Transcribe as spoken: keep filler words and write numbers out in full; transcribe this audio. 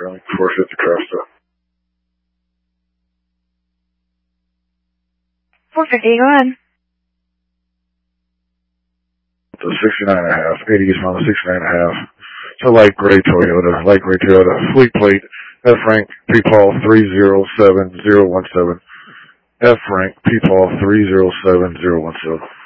Sterling, four fifty Costa. four fifty, go ahead. The sixty-nine and a half, eighty East Mountain, sixty-nine and a half. It's a light gray Toyota, light gray Toyota, fleet plate, F. Frank, P. Paul, three zero seven zero one seven. F. Frank, P. Paul, three zero seven zero one seven.